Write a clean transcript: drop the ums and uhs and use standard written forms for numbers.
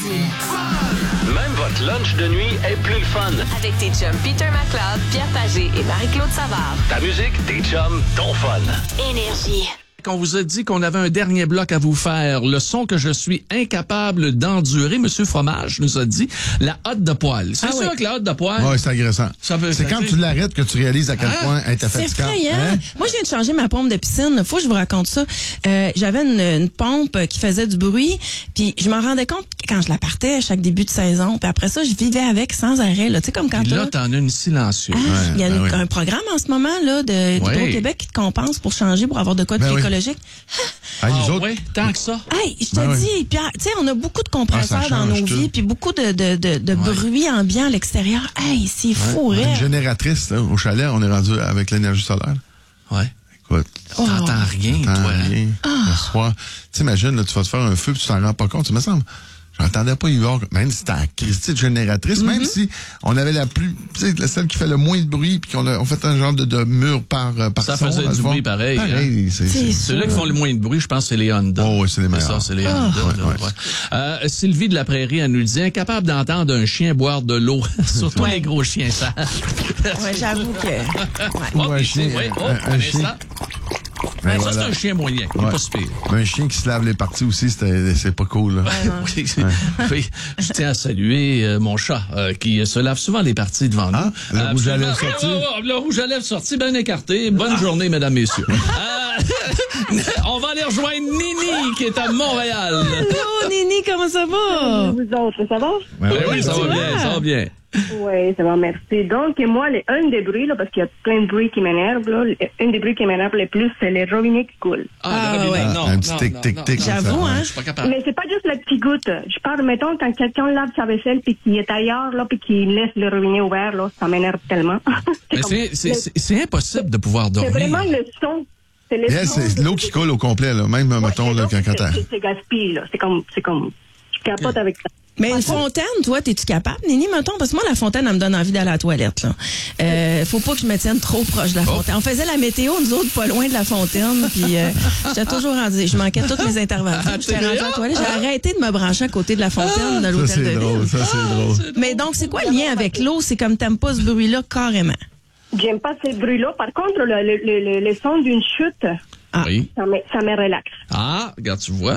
Même votre lunch de nuit est plus le fun. Avec tes chums Peter McLeod, Pierre Pagé et Marie-Claude Savard. Ta musique, tes chums, ton fun. Énergie. On vous a dit qu'on avait un dernier bloc à vous faire. Le son que je suis incapable d'endurer. Monsieur Fromage nous a dit la hotte de poêle. C'est sûr que la hotte de poêle... Oui, c'est agressant. C'est quand tu l'arrêtes que tu réalises à quel point elle t'a C'est fatigante. effrayant. Hein? Moi, je viens de changer ma pompe de piscine. Faut que je vous raconte ça. J'avais une pompe qui faisait du bruit, puis je m'en rendais compte quand je la partais à chaque début de saison. Puis après ça, je vivais avec sans arrêt. Tu sais, comme quand là, t'en as une silencieuse. Il y a un programme en ce moment là d'Hydro-Québec qui te compense pour changer, pour avoir de quoi de plus écologique. Nous autres, tant que ça. Hey, je te dis, Pierre, tu sais, on a beaucoup de compresseurs dans nos vies, puis beaucoup de bruit ambiant à l'extérieur. Hey, c'est fou, une génératrice là, au chalet, on est rendu avec l'énergie solaire. Ouais. Écoute, t'entends rien, toi. Rien. Le soir, t'imagines, là, tu vas te faire un feu, puis tu t'en rends pas compte. Ça me semble. J'entendais pas Yvon, même si c'était la Christie de génératrice, même si on avait la plus, tu sais, celle qui fait le moins de bruit, puis on fait un genre de mur par ça son. Ça faisait du bruit pareil. Pareil, Ceux-là qui font le moins de bruit, je pense que c'est les Honda. Oh, oui, c'est les meilleurs. C'est ça, c'est les Honda. Sylvie de la Prairie, elle nous dit, incapable d'entendre un chien boire de l'eau, surtout les gros chiens sales. Ouais, j'avoue que... Ou un chien. Un chien. Ben, ça, c'est un chien moyen. Il est pas super. Un chien qui se lave les parties aussi, c'est pas cool. Là. Oui, je tiens à saluer mon chat qui se lave souvent les parties devant nous. Le rouge à lèvres sorti. Le rouge à lèvres sorti, bien écarté. Bonne journée, mesdames, messieurs. On va aller rejoindre Nini, qui est à Montréal. Allô, Nini, comment ça va? Vous autres, ça va? Oui, ça va bien, ça va bien. Oui, ça va, merci. Donc, moi, un des bruits, là, parce qu'il y a plein de bruits qui m'énervent, là, un des bruits qui m'énerve le plus, c'est les robinets qui coulent. Un petit tic-tic-tic. J'avoue, hein? Je suis pas capable. Mais c'est pas juste la petite goutte. Je parle, mettons, quand quelqu'un lave sa vaisselle puis qu'il est ailleurs, là, puis qu'il laisse le robinet ouvert, là, ça m'énerve tellement. C'est impossible de pouvoir dormir. C'est vraiment le son. C'est l'eau qui coule au complet, là. Même, mettons, là, quand t'as... C'est gaspille, là. C'est comme, je capote avec ça. Mais une fontaine, toi, t'es-tu capable, Nini, mettons? Parce que moi, la fontaine, elle me donne envie d'aller à la toilette, là. Faut pas que je me tienne trop proche de la fontaine. On faisait la météo, nous autres, pas loin de la fontaine, puis j'étais toujours rendue. Je manquais toutes mes interventions. J'étais rendue à la toilette. J'ai arrêté de me brancher à côté de la fontaine de l'hôtel de ville. Ça, c'est drôle. Mais donc, c'est quoi le lien avec l'eau? C'est comme t'aimes pas ce bruit-là, carrément. J'aime pas ces bruits-là. Par contre, le son d'une chute, Oui. ça me relaxe. Regarde, tu vois.